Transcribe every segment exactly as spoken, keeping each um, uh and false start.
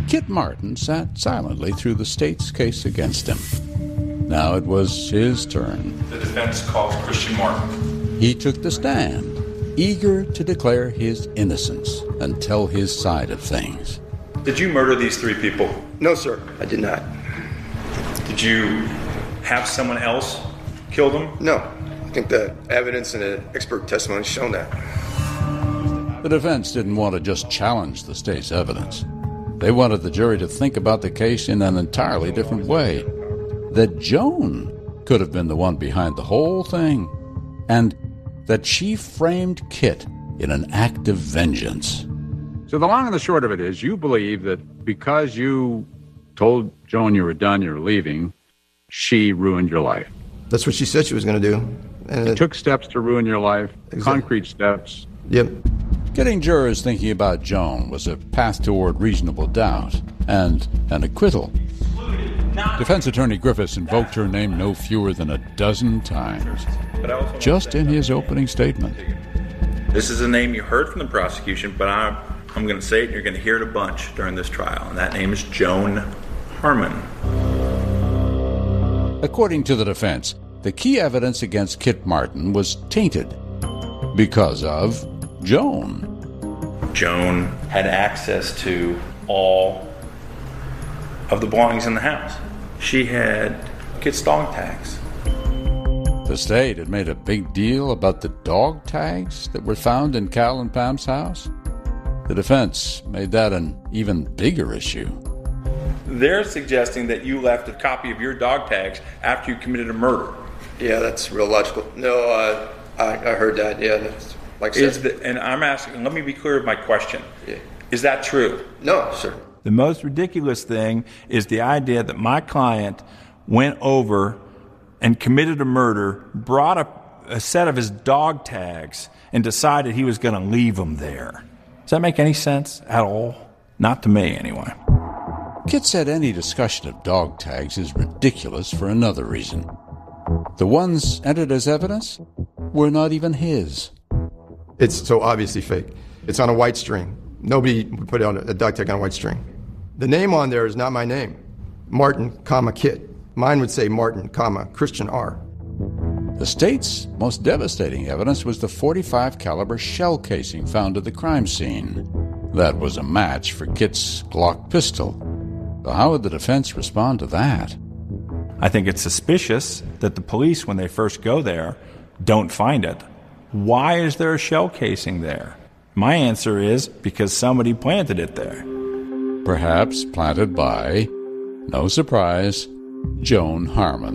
Kit Martin sat silently through the state's case against him. Now it was his turn. The defense calls Christian Martin. He took the stand, eager to declare his innocence and tell his side of things. Did you murder these three people? No, sir, I did not. Did you have someone else kill them? No. I think the evidence and the expert testimony has shown that. The defense didn't want to just challenge the state's evidence. They wanted the jury to think about the case in an entirely different way. That Joan could have been the one behind the whole thing, and that she framed Kit in an act of vengeance. So the long and the short of it is, you believe that because you told Joan you were done, you were leaving, she ruined your life. That's what she said she was going to do. And it, it took steps to ruin your life, exactly. Concrete steps. Yep. Getting jurors thinking about Joan was a path toward reasonable doubt and an acquittal. Defense attorney Griffiths invoked her name no fewer than a dozen times, just in his opening statement. This is a name you heard from the prosecution, but I'm, I'm going to say it, and you're going to hear it a bunch during this trial, and that name is Joan Harmon. According to the defense, the key evidence against Kit Martin was tainted because of Joan. Joan had access to all of the belongings in the house. She had Kit's dog tags. The state had made a big deal about the dog tags that were found in Cal and Pam's house. The defense made that an even bigger issue. They're suggesting that you left a copy of your dog tags after you committed a murder. Yeah, that's real logical. No, uh, I, I heard that. Yeah, that's like is the, and I'm asking, let me be clear with my question. Yeah. Is that true? No, sir. The most ridiculous thing is the idea that my client went over and committed a murder, brought a, a set of his dog tags, and decided he was going to leave them there. Does that make any sense at all? Not to me, anyway. Kit said any discussion of dog tags is ridiculous for another reason. The ones entered as evidence were not even his. It's so obviously fake. It's on a white string. Nobody would put it on a dog tag on a white string. The name on there is not my name. Martin, comma, Kit. Mine would say Martin, comma, Christian R. The state's most devastating evidence was the forty-five caliber shell casing found at the crime scene. That was a match for Kit's Glock pistol. So how would the defense respond to that? I think it's suspicious that the police, when they first go there, don't find it. Why is there a shell casing there? My answer is because somebody planted it there. Perhaps planted by, no surprise, Joan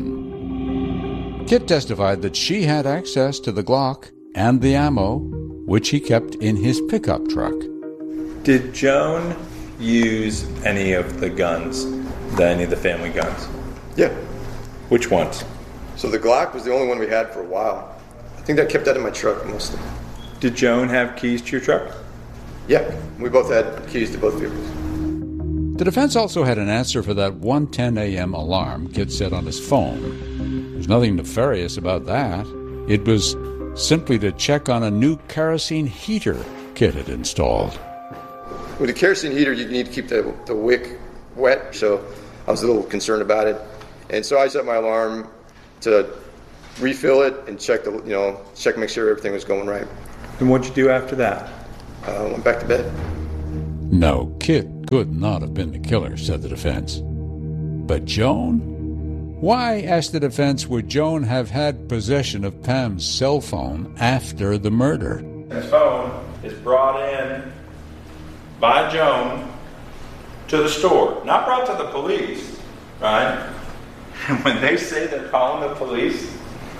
Harmon. Kit testified that she had access to the Glock and the ammo, which he kept in his pickup truck. Did Joan use any of the guns, the, any of the family guns? Yeah. Which ones? So the Glock was the only one we had for a while. I think I kept that in my truck mostly. Did Joan have keys to your truck? Yeah, we both had keys to both vehicles. The defense also had an answer for that one ten a.m. alarm Kit set on his phone. There's nothing nefarious about that. It was simply to check on a new kerosene heater Kit had installed. With a kerosene heater, you need to keep the, the wick wet, so I was a little concerned about it. And so I set my alarm to refill it and check the, you know, check, make sure everything was going right. And what'd you do after that? I uh, went back to bed. No, Kit could not have been the killer, said the defense. But Joan? Why, asked the defense, would Joan have had possession of Pam's cell phone after the murder? His phone is brought in by Joan to the store, not brought to the police, right? And when they say they're calling the police,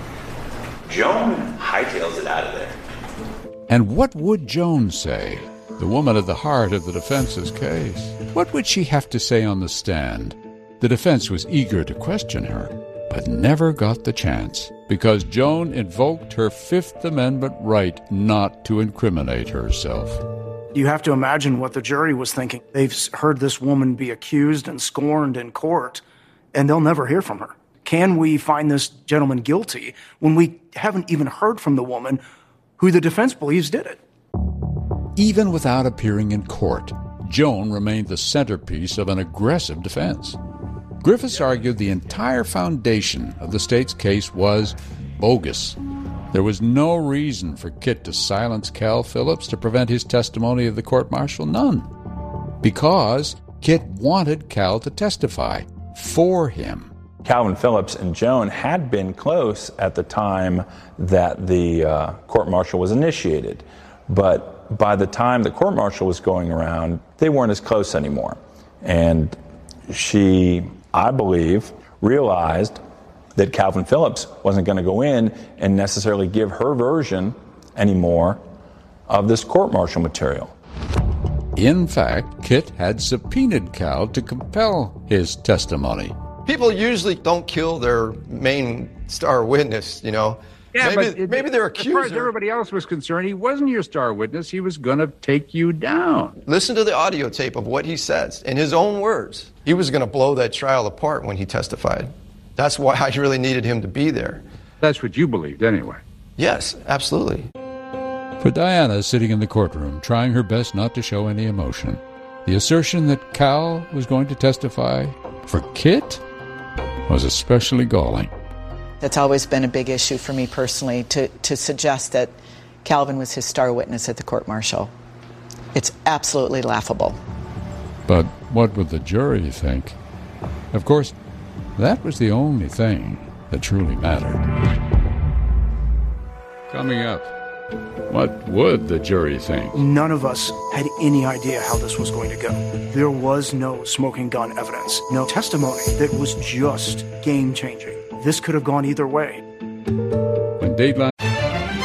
Joan hightails it out of there. And what would Joan say, the woman at the heart of the defense's case? What would she have to say on the stand? The defense was eager to question her, but never got the chance, because Joan invoked her Fifth Amendment right not to incriminate herself. You have to imagine what the jury was thinking. They've heard this woman be accused and scorned in court, and they'll never hear from her. Can we find this gentleman guilty when we haven't even heard from the woman who the defense believes did it? Even without appearing in court, Joan remained the centerpiece of an aggressive defense. Griffiths argued the entire foundation of the state's case was bogus. There was no reason for Kit to silence Cal Phillips to prevent his testimony of the court-martial. None. Because Kit wanted Cal to testify for him. Calvin Phillips and Joan had been close at the time that the uh, court-martial was initiated. But by the time the court-martial was going around, they weren't as close anymore. And she, I believe, realized that Calvin Phillips wasn't going to go in and necessarily give her version anymore of this court-martial material. In fact, Kit had subpoenaed Cal to compel his testimony. People usually don't kill their main star witness, you know. Yeah, maybe, but it, maybe their as far as accuser. everybody else was concerned, he wasn't your star witness. He was going to take you down. Listen to the audio tape of what he says in his own words. He was going to blow that trial apart when he testified. That's why I really needed him to be there. That's what you believed anyway. Yes, absolutely. For Diana, sitting in the courtroom, trying her best not to show any emotion, the assertion that Cal was going to testify for Kit was especially galling. That's always been a big issue for me personally, to, to suggest that Calvin was his star witness at the court-martial. It's absolutely laughable. But what would the jury think? Of course, that was the only thing that truly mattered. Coming up, what would the jury think? None of us had any idea how this was going to go. There was no smoking gun evidence, no testimony that was just game-changing. This could have gone either way. When Dateline